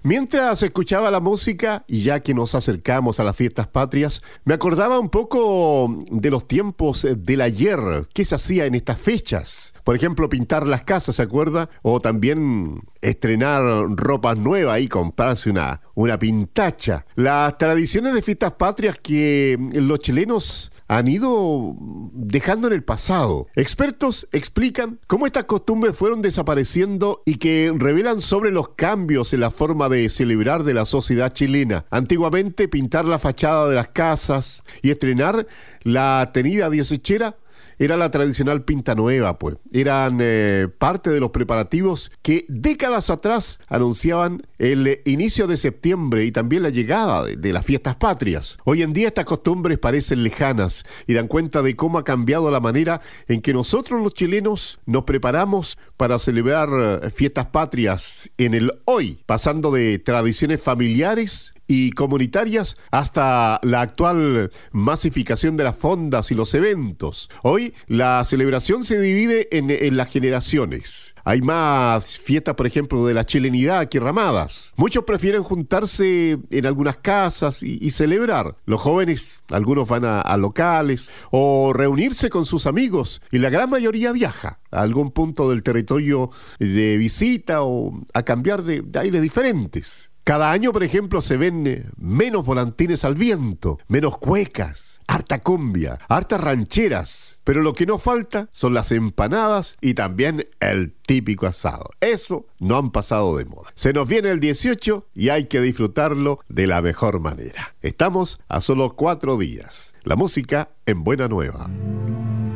Mientras escuchaba la música, y ya que nos acercamos a las fiestas patrias, me acordaba un poco de los tiempos del ayer, qué se hacía en estas fechas. Por ejemplo, pintar las casas, ¿se acuerda? O también estrenar ropas nuevas y comprarse una pintacha. Las tradiciones de fiestas patrias que los chilenos han ido dejando en el pasado. Expertos explican cómo estas costumbres fueron desapareciendo y que revelan sobre los cambios en la forma de celebrar de la sociedad chilena. Antiguamente, pintar la fachada de las casas y estrenar la tenida dieciochera era la tradicional pinta nueva, pues. Eran parte de los preparativos que décadas atrás anunciaban el inicio de septiembre y también la llegada de las fiestas patrias. Hoy en día estas costumbres parecen lejanas y dan cuenta de cómo ha cambiado la manera en que nosotros los chilenos nos preparamos para celebrar fiestas patrias en el hoy, pasando de tradiciones familiares y comunitarias hasta la actual masificación de las fondas y los eventos. Hoy la celebración se divide en las generaciones. Hay más fiestas, por ejemplo, de la chilenidad que ramadas. Muchos prefieren juntarse en algunas casas y celebrar. Los jóvenes, algunos van a locales o reunirse con sus amigos y la gran mayoría viaja a algún punto del territorio de visita o a cambiar de aires diferentes. Cada año, por ejemplo, se ven menos volantines al viento, menos cuecas, harta cumbia, hartas rancheras. Pero lo que no falta son las empanadas y también el típico asado. Eso no han pasado de moda. Se nos viene el 18 y hay que disfrutarlo de la mejor manera. Estamos a solo 4 días. La música en Buena Nueva.